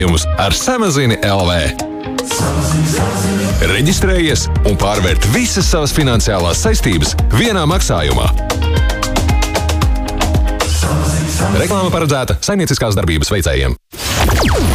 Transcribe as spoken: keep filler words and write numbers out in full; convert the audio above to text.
Jums ar Samazini L V. Reģistrējies un pārvērt visas savas finansiālās saistības vienā maksājumā. Reklāma paredzēta saimnieciskās darbības veicējiem.